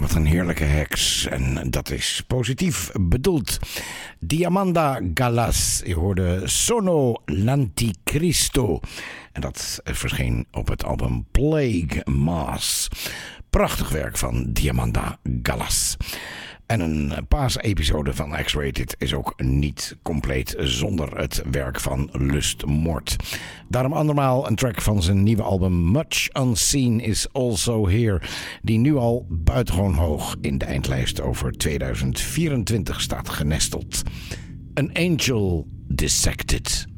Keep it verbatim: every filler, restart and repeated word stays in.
Wat een heerlijke heks. En dat is positief bedoeld. Diamanda Galas. Je hoorde Sono l'Anticristo. En dat verscheen op het album Plague Mass. Prachtig werk van Diamanda Galas. En een paasepisode van X-Rated is ook niet compleet zonder het werk van Lust Mort. Daarom andermaal een track van zijn nieuwe album Much Unseen is Also Here, die nu al buitengewoon hoog in de eindlijst over tweeduizend vierentwintig staat genesteld. An Angel Dissected.